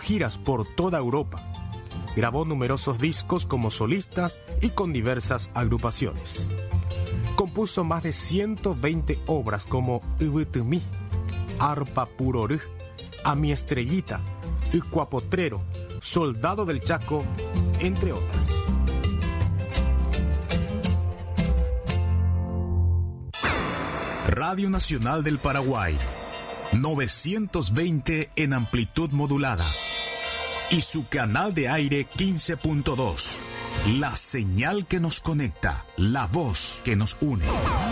giras por toda Europa. Grabó numerosos discos como solistas y con diversas agrupaciones. Compuso más de 120 obras como Ubutumi, Arpa Purorú, A mi estrellita, Ucuapotrero, Soldado del Chaco, entre otras. Radio Nacional del Paraguay, 920 en amplitud modulada. Y su canal de aire 15.2. La señal que nos conecta, la voz que nos une.